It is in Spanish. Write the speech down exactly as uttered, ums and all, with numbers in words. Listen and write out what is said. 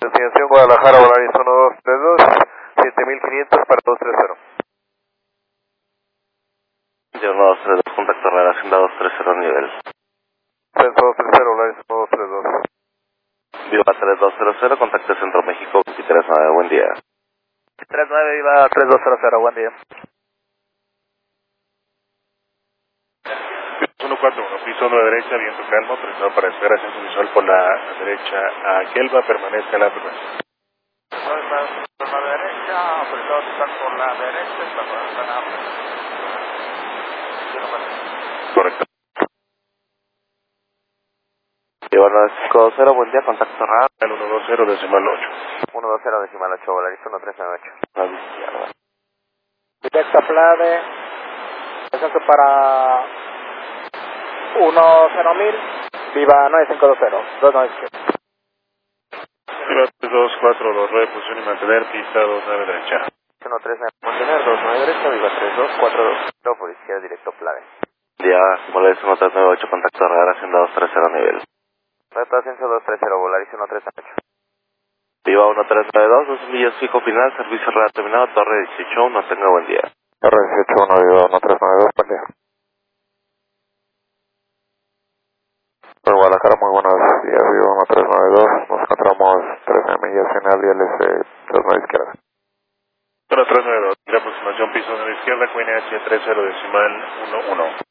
Destinación Guadalajara, Volaris uno dos tres dos, siete mil quinientos para dos tres cero. Yo uno dos tres dos, contacto real, Hacienda dos tres cero nivel. Centro dos tres cero, Volaris uno dos tres dos. Viva tres dos cero cero, contacto Centro México veintitrés nueve, buen día. tres nueve, Viva tres dos cero cero, buen día. uno cuatro uno, piso uno derecha, viento calmo, autorizado para despegar ascenso visual por la derecha a Kelva, permanezca en la frecuencia. Por la derecha, autorizado por la derecha, la frecuencia en la Correcto. Viva nueve cinco dos cero, buen día, contacto real. Al uno dos cero, decimal ocho. uno dos cero, decimal ocho, Volaris uno tres nueve ocho. A la izquierda. Directa Plade, descenso para uno cero mil, Viva nueve cinco dos cero, dos nueve izquierda. Viva tres dos cuatro dos nueve, posición y mantener, pista dos nueve derecha. uno tres nueve, mantener dos nueve derecha, Viva tres dos cuatro dos. No, por izquierda, directo Plade. Día, Volaris uno tres nueve ocho, contacto real, Hacienda dos tres cero nivel. Reto ascenso dos tres cero, Volaris uno tres nueve ocho. Viva uno tres nueve dos, dos millas fijo final, servicio real terminado, Torre dieciocho uno, tenga buen día. Torre dieciocho uno, Viva uno tres nueve dos, buen día. Por Guadalajara, muy buenos días, Viva uno tres nueve dos, nos encontramos trece millas final y L S dos nueve izquierda. uno tres nueve dos, de aproximación piso nueve izquierda, Q N H tres cero decimal uno uno.